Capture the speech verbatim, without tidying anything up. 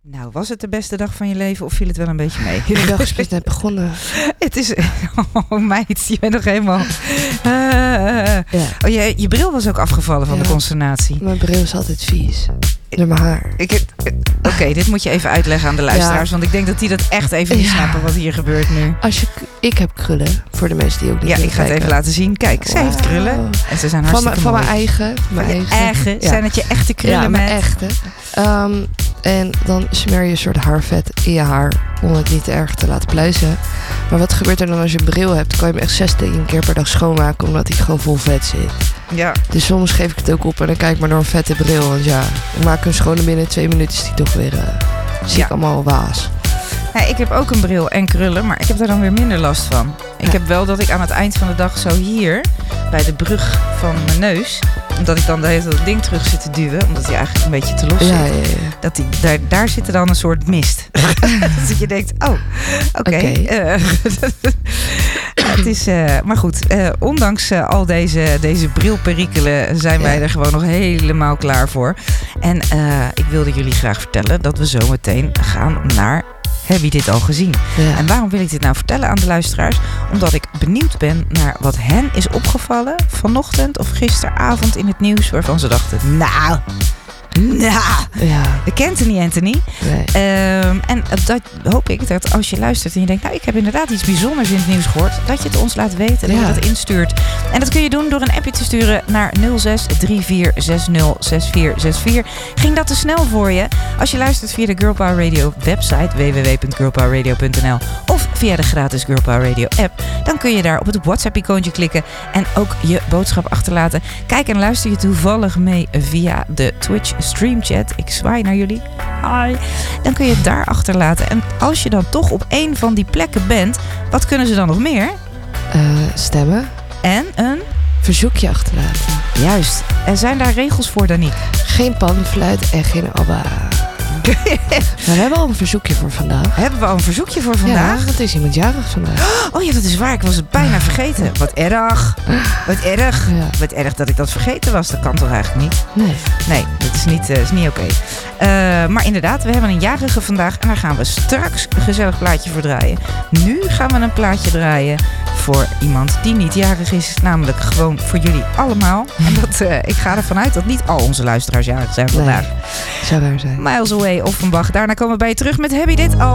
Nou, was het de beste dag van je leven of viel het wel een beetje mee? Jullie dag is net begonnen. Het is... Oh meid, je bent nog helemaal... Uh, Ja. oh, je, je bril was ook afgevallen van Ja. de consternatie. Mijn bril is altijd vies. Door mijn haar. Ik, Oké, okay, dit moet je even uitleggen aan de luisteraars. Ja. Want ik denk dat die dat echt even niet Ja. snappen wat hier gebeurt nu. Als je, ik heb krullen. Voor de mensen die ook niet Ja, willen ik ga het kijken. even laten zien. Kijk, zij heeft Wauw. krullen. En ze zijn Van, hartstikke mijn- van mooi. mijn eigen. Mijn Van je eigen. eigen. Ja. Zijn het je echte krullen Ja, mijn met... echte. Um, en dan smeer je een soort haarvet in je haar om het niet te erg te laten pluizen. Maar wat gebeurt er dan als je een bril hebt? Kan je hem echt zestien keer per dag schoonmaken omdat hij gewoon vol vet zit. Ja. Dus soms geef ik het ook op en dan kijk ik maar door een vette bril. Want ja, ik maak hem schoon en binnen twee minuten is die toch weer... Uh, zie Ja. ik allemaal waas. Ja, ik heb ook een bril en krullen, maar ik heb daar dan weer minder last van. Ik Ja. heb wel dat ik aan het eind van de dag zo hier, bij de brug van mijn neus... omdat ik dan de hele tijd dat ding terug zit te duwen, omdat hij eigenlijk een beetje te los zit. Ja, ja, ja. Dat die, daar, daar zit er dan een soort mist. Dat je denkt, oh, oké. Oké. eh, het is, eh, maar goed, eh, ondanks eh, al deze, deze brilperikelen zijn wij Ja. er gewoon nog helemaal klaar voor. En eh, ik wilde jullie graag vertellen dat we zo meteen gaan naar... Heb je dit al gezien? Ja. En waarom wil ik dit nou vertellen aan de luisteraars? Omdat ik benieuwd ben naar wat hen is opgevallen vanochtend of gisteravond in het nieuws, waarvan ze dachten, nou, nou, Ja, je kent het niet, Anthony. nee. Um, en dat hoop ik dat als je luistert en je denkt, nou, ik heb inderdaad iets bijzonders in het nieuws gehoord, dat je het ons laat weten, dat Ja. je dat instuurt. En dat kun je doen door een appje te sturen naar nul zes drie vier zes nul zes vier zes vier. Ging dat te snel voor je? Als je luistert via de Girl Power Radio website w w w punt girl power radio punt n l of via de gratis Girl Power Radio app, dan kun je daar op het WhatsApp-icoontje klikken en ook je boodschap achterlaten. Kijk en luister je toevallig mee via de Twitch streamchat. Ik zwaai naar jullie. Hi. Dan kun je het daar achterlaten. En als je dan toch op een van die plekken bent, wat kunnen ze dan nog meer? Uh, stemmen. En een... Verzoekje achterlaten. Juist. En zijn daar regels voor, Danique? Geen panfluit en geen ABBA. We hebben al een verzoekje voor vandaag. Hebben we al een verzoekje voor vandaag? Ja, het is iemand jarig vandaag. Oh ja, dat is waar. Ik was het bijna vergeten. Wat erg. Wat erg. Ja. Wat erg dat ik dat vergeten was. Dat kan toch eigenlijk niet? Nee. Nee, dat is niet, uh, is niet oké. Okay. Uh, maar inderdaad, we hebben een jarige vandaag. En daar gaan we straks een gezellig plaatje voor draaien. Nu gaan we een plaatje draaien voor iemand die niet jarig is. Namelijk gewoon voor jullie allemaal. En dat, uh, ik ga ervan uit dat niet al onze luisteraars jarig zijn vandaag. Nee, zou waar zijn. Miles Away, Offenbach. Daarna komen we bij je terug met Heb je dit al?